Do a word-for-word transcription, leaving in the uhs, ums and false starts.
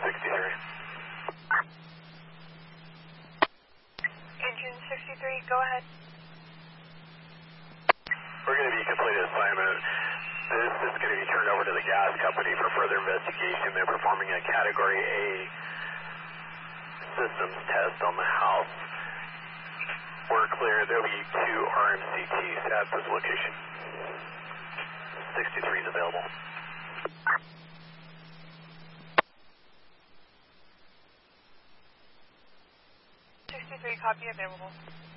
sixty-three. Engine sixty-three, go ahead. We're going to be completing assignment. This is going to be turned over to the gas company for further investigation. They're performing a Category A systems test on the house. We're clear. There will be two R M C Ts at this location. sixty-three is available. sixty-three, copy, available.